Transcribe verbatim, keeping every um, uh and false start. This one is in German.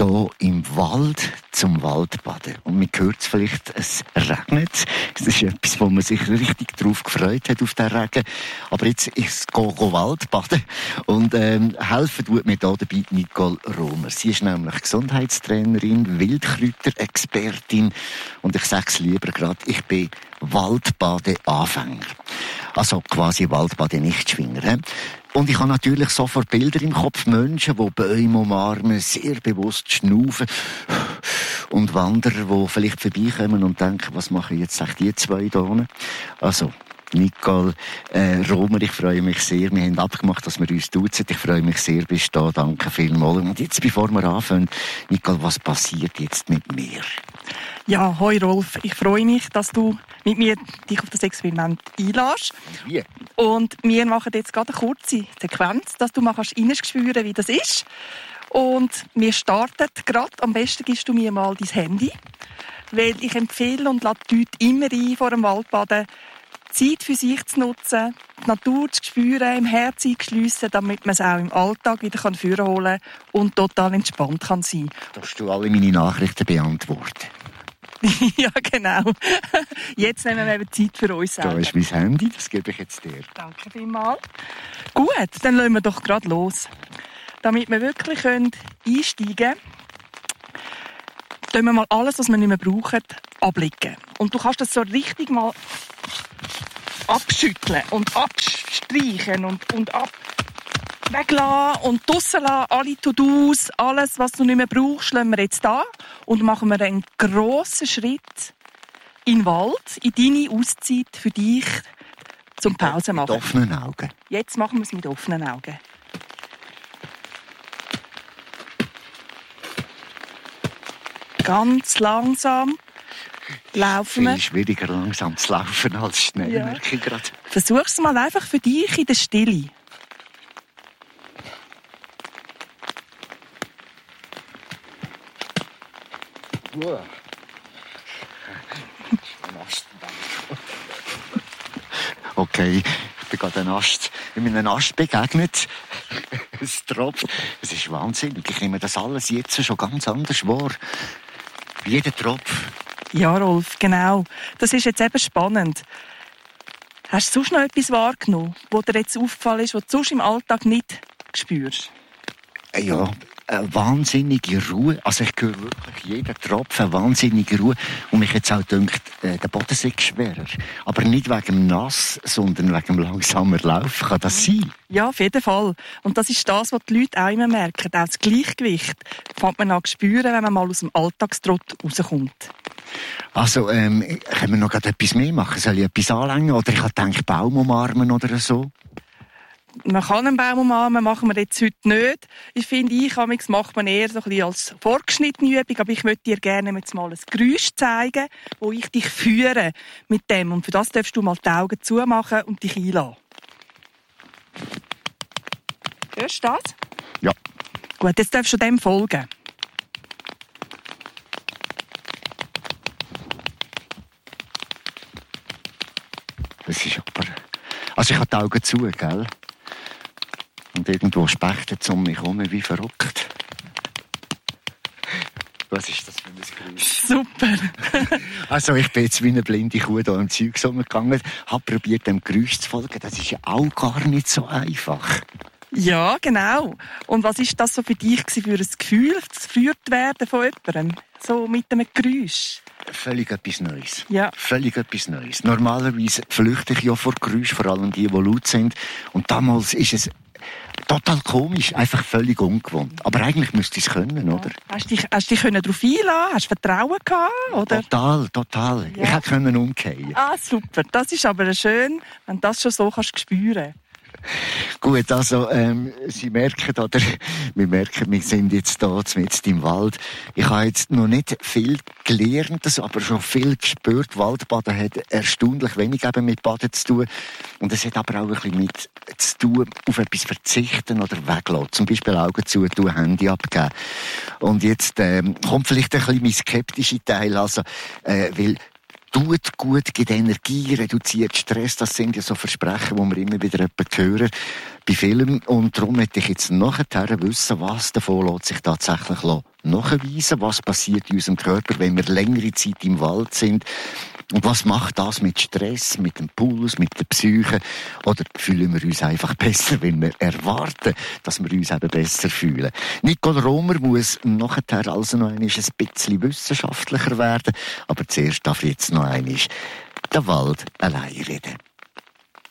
hier im Wald zum Waldbaden. Und man hört es vielleicht, es regnet. Das ist etwas, wo man sich richtig drauf gefreut hat, auf den Regen. Aber jetzt ist es go, go Waldbaden. Und ähm, helfen tut mir hier dabei Nicole Romer. Sie ist nämlich Gesundheitstrainerin, Wildkräuterexpertin. Und ich sage es lieber gerade, ich bin Waldbaden-Anfänger. Also quasi Waldbaden-Nichtschwinger. Und ich habe natürlich sofort Bilder im Kopf. Menschen, die Bäume umarmen, sehr bewusst schnaufen. Und Wanderer, die vielleicht vorbeikommen und denken, was machen jetzt echt die zwei da unten? Also, Nicole äh, Romer, ich freue mich sehr. Wir haben abgemacht, dass wir uns duzen. Ich freue mich sehr, bist du da. Danke vielmals. Und jetzt, bevor wir anfangen, Nicole, was passiert jetzt mit mir? Ja, hoi Rolf. Ich freue mich, dass du mit mir dich auf das Experiment einlässt. Wie? Und wir machen jetzt gerade eine kurze Sequenz, dass du mal reinspüren kannst, wie das ist. Und wir starten gerade. Am besten gibst du mir mal dein Handy. Weil ich empfehle und lade die Leute immer ein, vor dem Waldbaden Zeit für sich zu nutzen, die Natur zu spüren, im Herz einzuschliessen, damit man es auch im Alltag wieder vorholen kann und total entspannt kann sein. Darfst du alle meine Nachrichten beantworten? Ja, genau. Jetzt nehmen wir eben Zeit für uns selber. Da ist mein Handy, das gebe ich jetzt dir. Danke vielmals. Gut, dann lassen wir doch gerade los. Damit wir wirklich einsteigen können, tun wir mal alles, was wir nicht mehr brauchen, ablegen. Und du kannst das so richtig mal abschütteln und abstreichen und, und ab weglassen und draussen lassen, alle To-Dos, alles, was du nicht mehr brauchst, lassen wir jetzt da und machen wir einen grossen Schritt in den Wald, in deine Auszeit für dich zum Pause machen. Mit offenen Augen. Jetzt machen wir es mit offenen Augen. Ganz langsam laufen wir. Viel schwieriger langsam zu laufen als schnell, Ja. merke ich gerade. Versuch es mal einfach für dich in der Stille. Wow. Okay, ich bin gerade einem Ast, in einem Ast begegnet. Es tropft. Es ist wahnsinnig. Ich nehme das alles jetzt schon ganz anders wahr. Jeder Tropf. Ja, Rolf, genau. Das ist jetzt eben spannend. Hast du sonst noch etwas wahrgenommen, was dir jetzt aufgefallen ist, was du sonst im Alltag nicht spürst? Ja, eine wahnsinnige Ruhe. Also ich höre wirklich jeden Tropfen, eine wahnsinnige Ruhe. Und mich jetzt auch dünkt, äh, der Boden sei schwerer. Aber nicht wegen dem Nass, sondern wegen dem langsamer Laufen. Kann das sein? Ja, auf jeden Fall. Und das ist das, was die Leute auch immer merken. Auch das Gleichgewicht fängt man an zu spüren, wenn man mal aus dem Alltagstrott rauskommt. Also, ähm, können wir noch gerade etwas mehr machen? Soll ich etwas anlängen? Oder ich habe gedacht, Baum umarmen oder so? Man kann einen Baum umarmen, machen wir jetzt heute nicht. Ich finde, ich macht man eher so ein bisschen als vorgeschnittene Übung, aber ich möchte dir gerne jetzt mal ein Geräusch zeigen, wo ich dich führe mit dem. Und für das darfst du mal die Augen zumachen und dich einlassen. Hörst du das? Ja. Gut, jetzt darfst du dem folgen. Das ist aber... Also ich habe die Augen zu, gell? Und irgendwo spechtet es um mich herum wie verrückt. Was ist das für ein Geräusch? Super. Also ich bin jetzt wie eine blinde Kuh hier im Zeug gegangen, habe probiert, dem Geräusch zu folgen. Das ist ja auch gar nicht so einfach. Ja, genau. Und was ist das so für dich für ein Gefühl, das geführt werden von jemandem? So mit einem Geräusch? Völlig etwas Neues. Ja. Völlig etwas Neues. Normalerweise flüchte ich ja vor Geräusch, vor allem die, die laut sind. Und damals ist es total komisch, einfach völlig ungewohnt. Aber eigentlich müsste ich es können, Ja. oder? Hast du dich, hast du dich darauf einlassen? Hast du Vertrauen gehabt? Oder? Total, total. Ja. Ich hätte können umkehren. Ah, super. Das ist aber schön, wenn du das schon so kannst spüren. Gut, also, ähm, Sie merken, oder? Wir merken, wir sind jetzt hier, jetzt im Wald. Ich habe jetzt noch nicht viel gelernt, aber schon viel gespürt. Waldbaden hat erstaunlich wenig eben mit Baden zu tun. Und es hat aber auch ein bisschen mit zu tun, auf etwas verzichten oder weglassen. Zum Beispiel Augen zu tun, Handy abgeben. Und jetzt, ähm, kommt vielleicht ein bisschen mein skeptischer Teil, also, äh, weil, tut gut, gibt Energie, reduziert Stress. Das sind ja so Versprechen, die wir immer wieder hören bei Filmen. Und darum möchte ich jetzt nachher wissen, was davon lässt sich tatsächlich nachweisen, was passiert in unserem Körper, wenn wir längere Zeit im Wald sind. Und was macht das mit Stress, mit dem Puls, mit der Psyche? Oder fühlen wir uns einfach besser, wenn wir erwarten, dass wir uns eben besser fühlen? Nicole Romer muss nachher also noch einmal ein bisschen wissenschaftlicher werden. Aber zuerst darf jetzt noch einmal der Wald allein reden.